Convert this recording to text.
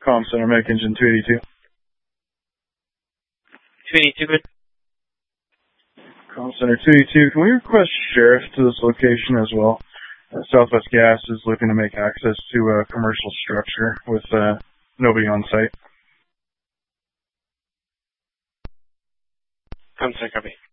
Comm Center, Mech Engine 282. 282, good. Comm Center 282, can we request sheriff to this location as well? Southwest Gas is looking to make access to a commercial structure with nobody on site. Comm Center, copy.